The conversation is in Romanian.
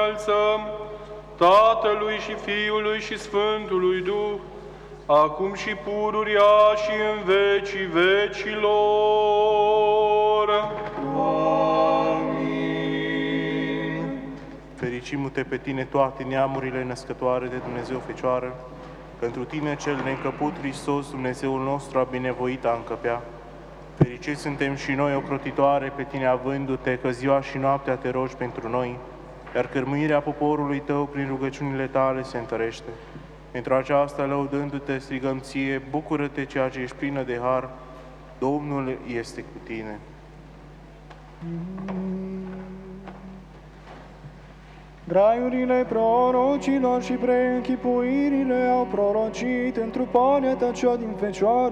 înălțăm, Tatălui și Fiului și Sfântului Duh, acum și pururia și în vecii vecilor. Amin. Fericim-te pe tine toate neamurile născătoare de Dumnezeu Fecioară, pentru tine cel neîncăput Hristos, Dumnezeul nostru, a binevoit a încăpea. Fericiți suntem și noi, ocrotitoare, pe tine avându-te, că ziua și noaptea te rogi pentru noi, iar cărmuirea poporului tău prin rugăciunile tale se întărește. Pentru aceasta, lăudându-te, strigăm ție, bucură-te, ceea ce ești plină de har, Domnul este cu tine. Graiurile prorocilor și preînchipuirile au prorocit întruparea ta cea din Fecioară,